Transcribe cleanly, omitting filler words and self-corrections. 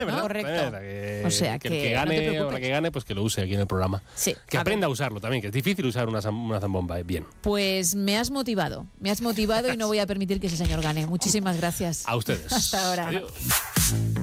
¿no? Correcto. O sea que el que gane o la que gane, pues que lo use aquí en el programa. Sí. Que aprenda a usarlo también, que es difícil usar una zambomba bien. Pues me has motivado y no voy a permitir que ese señor gane. Muchísimas gracias. A ustedes. Hasta ahora. Adiós.